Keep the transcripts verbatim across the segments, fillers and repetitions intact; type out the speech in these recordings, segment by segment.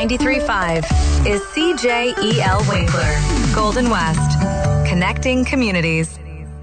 ninety-three point five is C J E L Winkler, Golden West, connecting communities.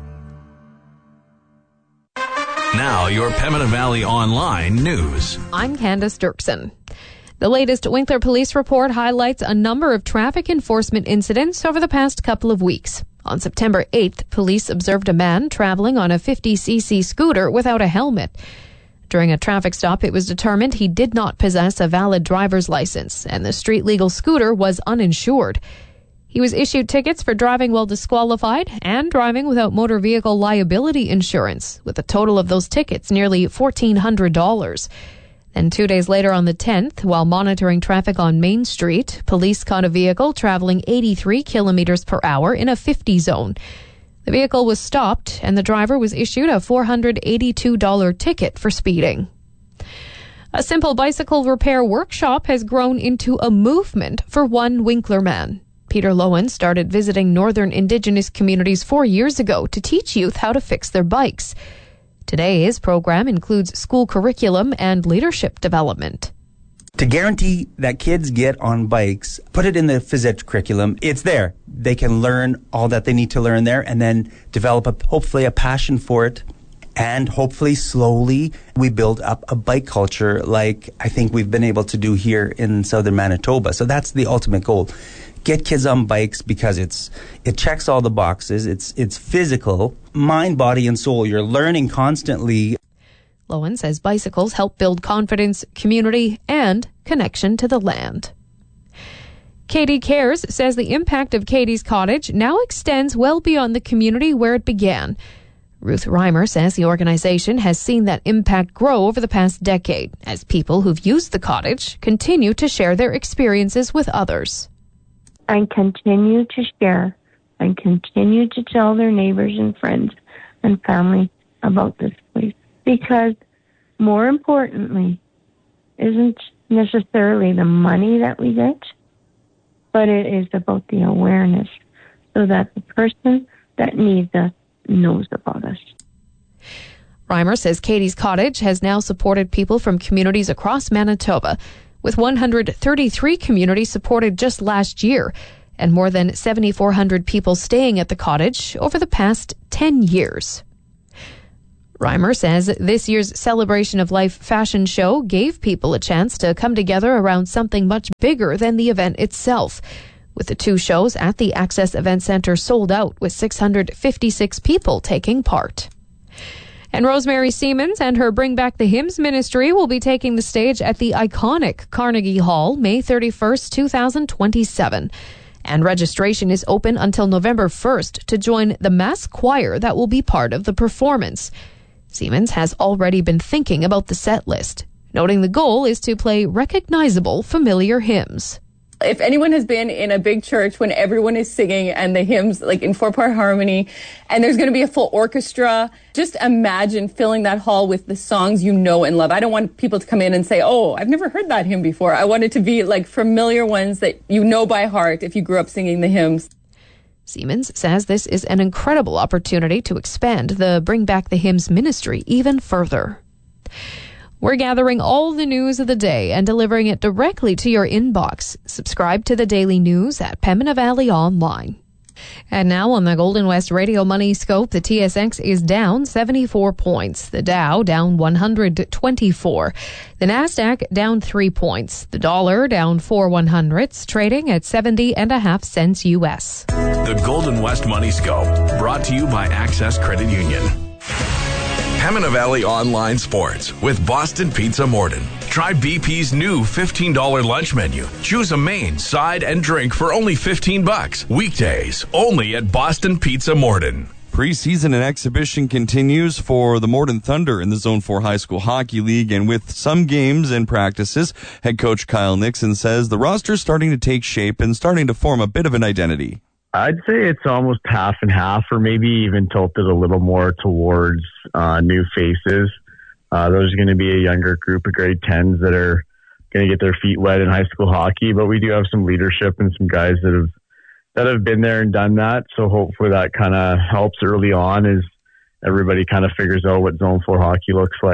Now, your Pembina Valley Online news. I'm Candace Dirksen. The latest Winkler Police report highlights a number of traffic enforcement incidents over the past couple of weeks. On September eighth, police observed a man traveling on a fifty c c scooter without a helmet. During a traffic stop, it was determined he did not possess a valid driver's license, and the street-legal scooter was uninsured. He was issued tickets for driving while disqualified and driving without motor vehicle liability insurance, with a total of those tickets nearly fourteen hundred dollars. Then two days later on the tenth, while monitoring traffic on Main Street, police caught a vehicle traveling eighty-three kilometers per hour in a fifty zone. The vehicle was stopped and the driver was issued a four hundred eighty-two dollars ticket for speeding. A simple bicycle repair workshop has grown into a movement for one Winkler man. Peter Lowen started visiting northern Indigenous communities four years ago to teach youth how to fix their bikes. Today, his program includes school curriculum and leadership development. To guarantee that kids get on bikes, put it in the phys ed curriculum. It's there. They can learn all that they need to learn there and then develop, a, hopefully, a passion for it. And hopefully, slowly, we build up a bike culture like I think we've been able to do here in southern Manitoba. So that's the ultimate goal. Get kids on bikes because it's it checks all the boxes. It's it's physical, mind, body, and soul. You're learning constantly. Lowen says bicycles help build confidence, community, and connection to the land. Katie Cares says the impact of Katie's Cottage now extends well beyond the community where it began. Ruth Reimer says the organization has seen that impact grow over the past decade as people who've used the cottage continue to share their experiences with others. And continue to share and continue to tell their neighbors and friends and family about this place. Because more importantly, isn't necessarily the money that we get, but it is about the awareness so that the person that needs us knows about us. Reimer says Katie's Cottage has now supported people from communities across Manitoba, with one hundred thirty-three communities supported just last year, and more than seven thousand four hundred people staying at the cottage over the past ten years. Reimer says this year's Celebration of Life fashion show gave people a chance to come together around something much bigger than the event itself, with the two shows at the Access Event Centre sold out with six hundred fifty-six people taking part. And Rosemary Siemens and her Bring Back the Hymns ministry will be taking the stage at the iconic Carnegie Hall May thirty-first, twenty twenty-seven. And registration is open until November first to join the mass choir that will be part of the performance. Siemens has already been thinking about the set list, noting the goal is to play recognizable, familiar hymns. If anyone has been in a big church when everyone is singing and the hymns like in four-part harmony and there's going to be a full orchestra, just imagine filling that hall with the songs you know and love. I don't want people to come in and say, oh, I've never heard that hymn before. I want it to be like familiar ones that you know by heart if you grew up singing the hymns. Siemens says this is an incredible opportunity to expand the Bring Back the Hymns ministry even further. We're gathering all the news of the day and delivering it directly to your inbox. Subscribe to the daily news at Pembina Valley Online. And now on the Golden West Radio Money Scope, the T S X is down seventy-four points. The Dow down one hundred twenty-four. The Nasdaq down three points. The dollar down four one hundredths, trading at seventy and a half cents U S. The Golden West Money Scope, brought to you by Access Credit Union. Pembina Valley Online Sports with Boston Pizza Morden. Try B P's new fifteen dollars lunch menu. Choose a main, side, and drink for only fifteen bucks. Weekdays, only at Boston Pizza Morden. Preseason and exhibition continues for the Morden Thunder in the Zone four High School Hockey League, and with some games and practices, head coach Kyle Nixon says the roster's starting to take shape and starting to form a bit of an identity. I'd say it's almost half and half, or maybe even tilted a little more towards uh, new faces. Uh, there's going to be a younger group of grade tens that are going to get their feet wet in high school hockey, but we do have some leadership and some guys that have that have been there and done that. So hopefully that kind of helps early on as everybody kind of figures out what Zone four hockey looks like.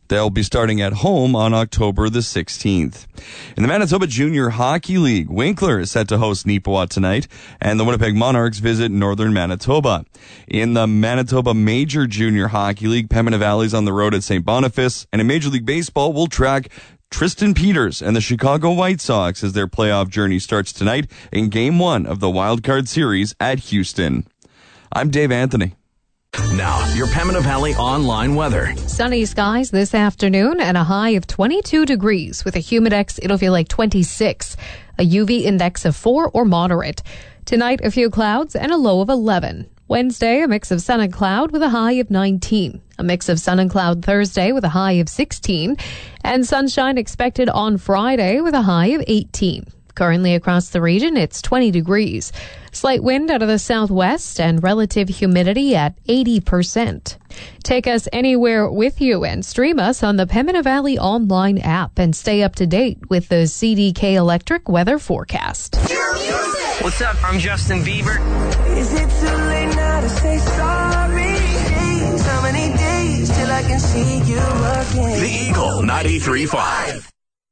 They'll be starting at home on October the sixteenth. In the Manitoba Junior Hockey League, Winkler is set to host Neepawa tonight, and the Winnipeg Monarchs visit Northern Manitoba. In the Manitoba Major Junior Hockey League, Pembina Valley's on the road at Saint Boniface, and in Major League Baseball, we'll track Tristan Peters and the Chicago White Sox as their playoff journey starts tonight in Game one of the Wild Card Series at Houston. I'm Dave Anthony. Now, your Pembina Valley online weather. Sunny skies this afternoon and a high of twenty-two degrees. With a humidex, it'll feel like twenty-six. A U V index of four or moderate. Tonight, a few clouds and a low of eleven. Wednesday, a mix of sun and cloud with a high of nineteen. A mix of sun and cloud Thursday with a high of sixteen. And sunshine expected on Friday with a high of eighteen. Currently across the region, it's twenty degrees. Slight wind out of the southwest and relative humidity at eighty percent. Take us anywhere with you and stream us on the Pembina Valley online app and stay up to date with the C D K Electric weather forecast. What's up? I'm Justin Bieber. Is it too late now to say sorry? How many days till I can see you again? The Eagle ninety-three point five.